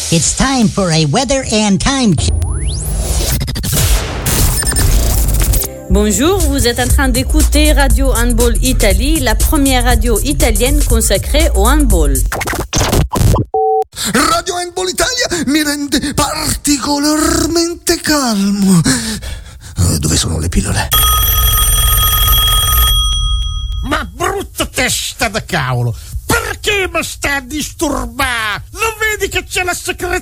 It's time for a weather and time check. Bonjour, vous êtes en train d'écouter Radio Handball Italie, la première radio italienne consacrée au handball. Radio Handball Italia mi rende particolarmente calmo. Dove sono le pillole? Ma brutta testa da cavolo! Perché mi sta a disturbare? Non vedi che c'è la segreteria?